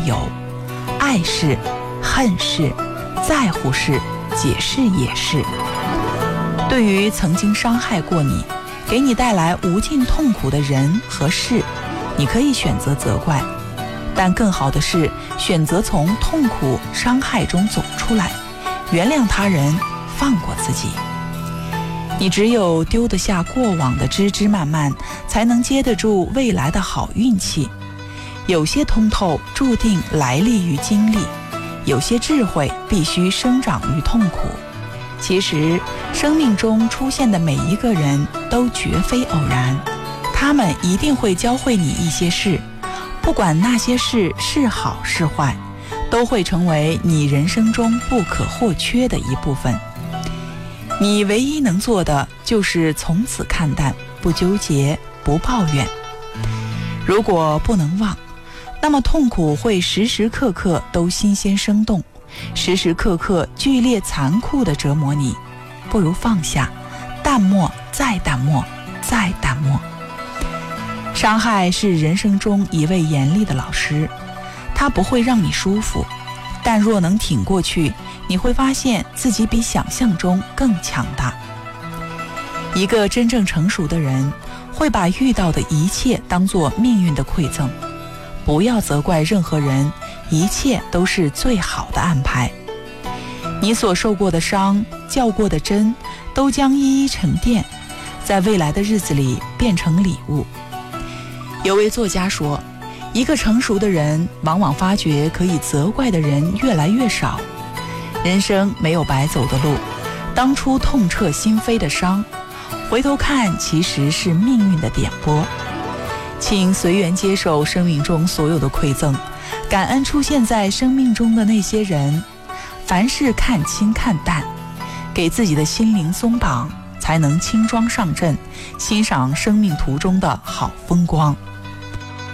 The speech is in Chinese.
有，爱是，恨是，在乎是，解释也是。对于曾经伤害过你，给你带来无尽痛苦的人和事，你可以选择责怪，但更好的是选择从痛苦伤害中走出来，原谅他人，放过自己。你只有丢得下过往的枝枝蔓蔓，才能接得住未来的好运气。有些通透注定来历于经历，有些智慧必须生长于痛苦。其实生命中出现的每一个人都绝非偶然，他们一定会教会你一些事，不管那些事是好是坏，都会成为你人生中不可或缺的一部分。你唯一能做的就是从此看淡，不纠结，不抱怨。如果不能忘，那么痛苦会时时刻刻都新鲜生动，时时刻刻剧烈残酷地折磨你。不如放下，淡漠，再淡漠，再淡漠。伤害是人生中一位严厉的老师，它不会让你舒服，但若能挺过去，你会发现自己比想象中更强大。一个真正成熟的人，会把遇到的一切当作命运的馈赠，不要责怪任何人，一切都是最好的安排。你所受过的伤，较过的真，都将一一沉淀，在未来的日子里变成礼物。有位作家说，一个成熟的人往往发觉可以责怪的人越来越少。人生没有白走的路，当初痛彻心扉的伤，回头看其实是命运的点拨。请随缘接受生命中所有的馈赠，感恩出现在生命中的那些人，凡事看清看淡，给自己的心灵松绑，才能轻装上阵，欣赏生命途中的好风光。